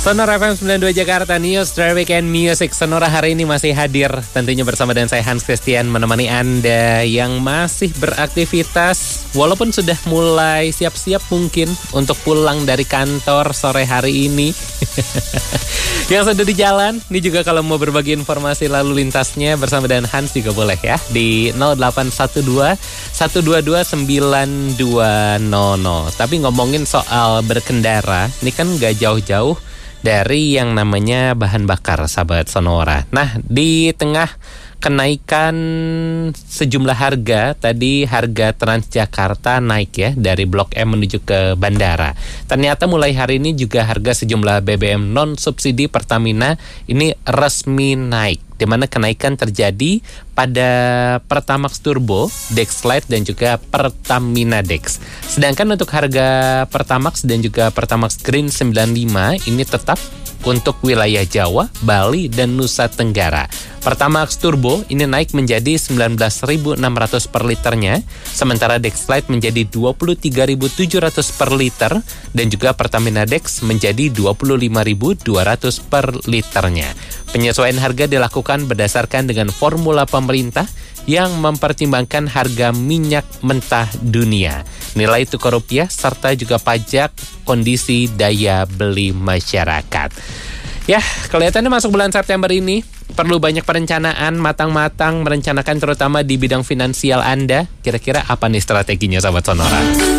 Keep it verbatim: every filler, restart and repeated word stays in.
Sonora F M sembilan puluh dua Jakarta, News Dry Weekend Music. Sonora hari ini masih hadir tentunya bersama dengan saya Hans Christian, menemani Anda yang masih beraktivitas walaupun sudah mulai siap-siap mungkin untuk pulang dari kantor sore hari ini. Yang sudah di jalan, ini juga kalau mau berbagi informasi lalu lintasnya bersama dengan Hans juga boleh ya, di nol delapan satu dua satu dua dua sembilan dua nol nol. Tapi ngomongin soal berkendara, ini kan gak jauh-jauh dari yang namanya bahan bakar, sahabat Sonora. Nah, di tengah kenaikan sejumlah harga, tadi harga Transjakarta naik ya, dari Blok M menuju ke bandara. Ternyata mulai hari ini juga harga sejumlah B B M non-subsidi Pertamina ini resmi naik, di mana kenaikan terjadi pada Pertamax Turbo, Dex Lite, dan juga Pertamina Dex. Sedangkan untuk harga Pertamax dan juga Pertamax Green sembilan puluh lima ini tetap untuk wilayah Jawa, Bali, dan Nusa Tenggara. Pertamax Turbo ini naik menjadi sembilan belas ribu enam ratus per liternya, sementara Dex Lite menjadi dua puluh tiga ribu tujuh ratus per liter, dan juga Pertamina Dex menjadi dua puluh lima ribu dua ratus per liternya. Penyesuaian harga dilakukan berdasarkan dengan formula pemerintah yang mempertimbangkan harga minyak mentah dunia, nilai tukar rupiah, serta juga pajak, kondisi daya beli masyarakat. Ya, kelihatannya masuk bulan September ini perlu banyak perencanaan, matang-matang merencanakan terutama di bidang finansial Anda. Kira-kira apa nih strateginya, sahabat Sonora?